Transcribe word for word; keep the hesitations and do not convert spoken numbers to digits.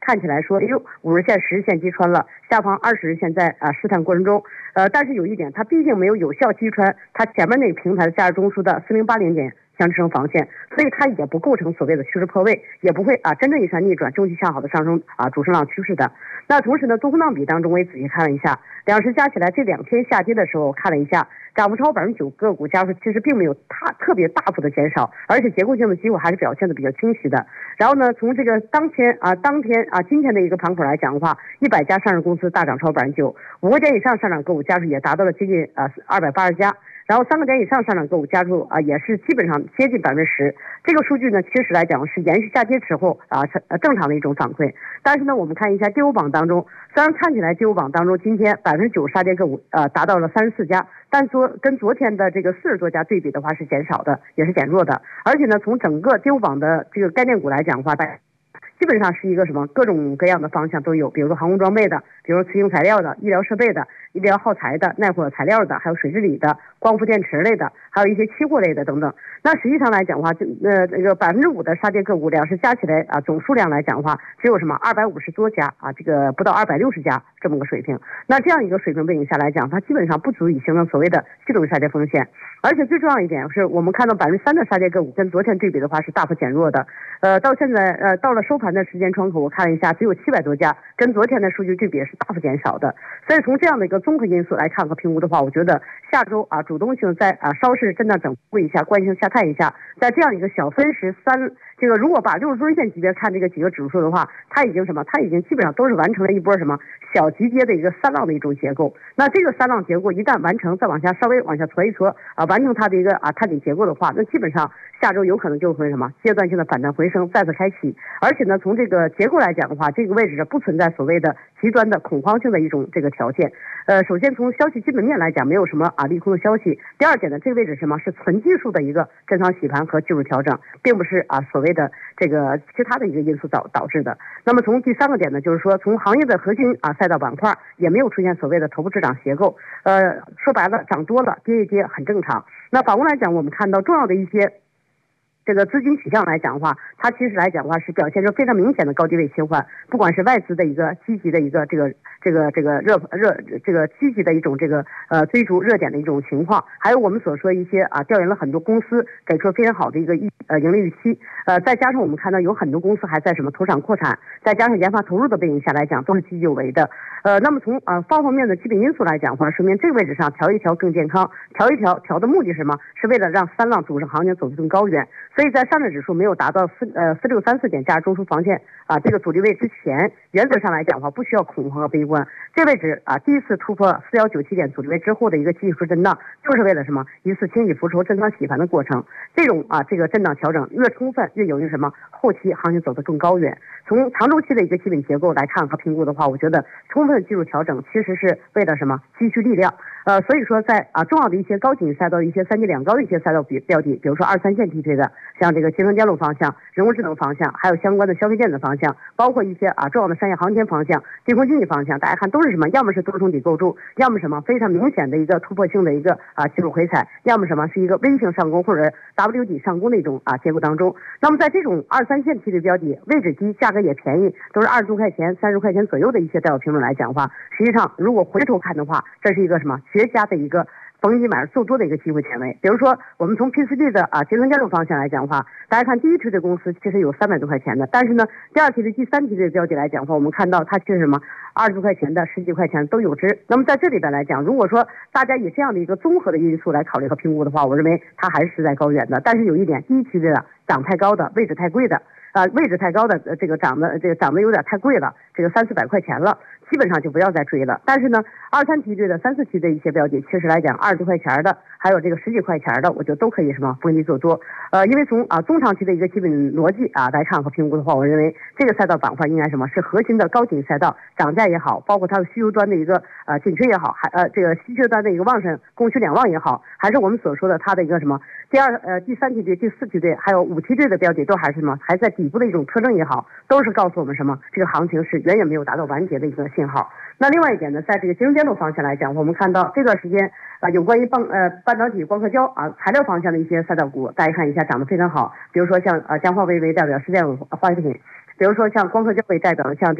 看起来说，哎呦，五日线、十日线击穿了，下方二十日线在啊试探过程中，呃，但是有一点，它毕竟没有有效击穿它前面那个平台的价值中枢的四零八零点相支撑防线，所以它也不构成所谓的趋势破位，也不会啊真正意义上逆转中期向好的上升啊主升浪趋势的。那同时呢，多空档比当中我也仔细看了一下，两市加起来这两天下跌的时候看了一下，涨幅超百分之九个股家数其实并没有大特别大幅的减少，而且结构性的机会还是表现的比较清晰的。然后呢，从这个当天啊当天啊今天的一个盘口来讲的话，一百家上市公司大涨超百分之九，五个点以上上涨个股家数也达到了接近啊二百八十家。然后三个点以上上涨个股家数啊，也是基本上接近百分之十。这个数据呢，其实来讲是延续下跌之后啊，呃正常的一种反馈。但是呢，我们看一下跌幅榜当中，虽然看起来跌幅榜当中今天百分之九杀跌个股呃达到了三十四家，但昨跟昨天的这个四十多家对比的话是减少的，也是减弱的。而且呢，从整个跌幅榜的这个概念股来讲的话，大基本上是一个什么各种各样的方向都有，比如说航空装备的，比如磁性材料的，医疗设备的，医疗耗材的，耐火材料的，还有水治理的，光伏电池类的，还有一些期货类的等等。那实际上来讲的话，就呃这个百分之五的杀跌个股，两市加起来啊总数量来讲的话，只有什么二百五十多家啊，这个不到二百六十家这么个水平。那这样一个水平背景下来讲，它基本上不足以形成所谓的系统杀跌风险。而且最重要一点是我们看到百分之三的杀跌个股跟昨天对比的话是大幅减弱的。呃，到现在呃到了收盘的时间窗口，我看了一下，只有七百多家，跟昨天的数据对比是大幅减少的。所以从这样的一个综合因素来看和评估的话，我觉得下周啊主动性在啊稍事震荡整固一下，惯性下探一下，在这样一个小分时三这个如果把六十日线级别看这个几个指数的话，它已经什么？它已经基本上都是完成了一波什么小级阶的一个三浪的一种结构。那这个三浪结构一旦完成，再往下稍微往下搓一搓啊，完成它的一个啊探底结构的话，那基本上下周有可能就会什么阶段性的反弹回升再次开启。而且呢，从这个结构来讲的话，这个位置不存在所谓的极端的恐慌性的一种这个条件。呃，首先从消息基本面来讲，没有什么啊利空的消息。第二点呢，这个位置是什么？是纯技术的一个震仓洗盘和技术调整，并不是啊所谓的这个其他的一个因素导导致的。那么从第三个点呢，就是说从行业的核心啊赛道板块也没有出现所谓的头部滞涨结构。呃，说白了，涨多了跌一跌很正常。那反过来讲，我们看到重要的一些这个资金取向来讲的话，它其实来讲的话是表现出非常明显的高低位切换，不管是外资的一个积极的一个这个这个这个热热这个积极的一种这个呃追逐热点的一种情况，还有我们所说一些啊调研了很多公司给出非常好的一个预呃盈利预期，呃再加上我们看到有很多公司还在什么投产扩产，再加上研发投入的背景下来讲都是积极有为的。呃，那么从呃方方面的基本因素来讲的话，说明这个位置上调一调更健康，调一调调的目的是什么？是为了让三浪组成行情走得更高远。所以在上证指数没有达到四呃四六三四点价值中枢防线啊这个阻力位之前，原则上来讲的话不需要恐慌和悲观。这位置啊第一次突破四幺九七点阻力位之后的一个技术震荡，就是为了什么？一次清洗浮筹震仓洗盘的过程。这种啊这个震荡调整越充分，越有利什么？后期行情走得更高远。从长周期的一个基本结构来看和评估的话，我觉得充分的技术调整其实是为了什么？积蓄力量。呃，所以说在啊重要的一些高景赛道、一些三级两高的一些赛道比标的，比如说二三线梯队的，像这个集成电路方向、人工智能方向，还有相关的消费电子方向，包括一些啊重要的商业航天方向、低空经济方向，大家看都是什么？要么是多重底构筑，要么什么非常明显的一个突破性的一个啊技术回踩，要么什么是一个微型上攻或者 W 底上攻的一种啊结构当中。那么在这种二三线梯队标的，位置低，价格也便宜，都是二十多块钱、三十块钱左右的一些代表品种来讲的话，实际上如果回头看的话，这是一个什么绝佳的一个逢低买入做多的一个机会点位。比如说我们从 P C B 的啊集成电路方向来讲的话，大家看第一梯队公司其实有三百多块钱的，但是呢第二梯队第三梯队的标的来讲的话，我们看到它其实什么二十多块钱的、十几块钱都有之。那么在这里边来讲，如果说大家以这样的一个综合的因素来考虑和评估的话，我认为它还是在高远的。但是有一点，第一梯队的涨太高的，位置太贵的啊、呃，位置太高的、呃、这个涨的这个涨的有点太贵了，这个三四百块钱了，基本上就不要再追了。但是呢，二三梯队的、三四梯队一些标的，其实来讲二十多块钱的，还有这个十几块钱的，我觉得都可以什么逢低做多。呃，因为从啊中长期的一个基本逻辑啊来看和评估的话，我认为这个赛道板块应该什么是核心的高景赛道，涨价也好，包括它的需求端的一个呃紧缺也好，还呃这个需求端的一个旺盛，供需两旺也好，还是我们所说的它的一个什么第二呃第三梯队、第四梯队，还有五梯队的标的，都还是什么还在底部的一种特征也好，都是告诉我们什么这个行情是远远没有达到完结的一个信号。那另外一点呢，在这个集成电路方向来讲，我们看到这段时间啊、呃，有关于半呃半导体、光刻胶啊材料方向的一些赛道股，大家看一下涨得非常好。比如说像呃江化微为代表的市电化学品，比如说像光刻胶为代表的像。